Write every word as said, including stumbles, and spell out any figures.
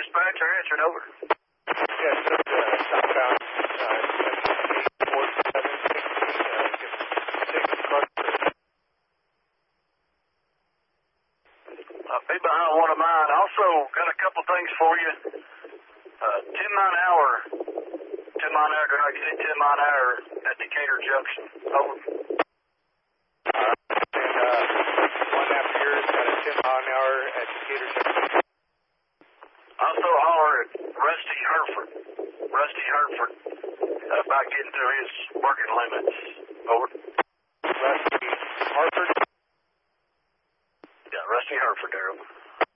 dispatcher answering over. Yes, this is uh, southbound uh, four seven six three. Uh, take the car. I'll be behind one of mine. Also, got a couple things for you. Uh, ten mile an hour. ten mile an hour, like I said, ten mile an hour at Decatur Junction. Over. Uh, and uh, one after yours got a ten mile an hour at Decatur Junction. Also holler at Rusty Herford. Rusty Herford. Uh, about getting through his working limits. Over. Rusty Harford? Yeah, Rusty Herford there. Over.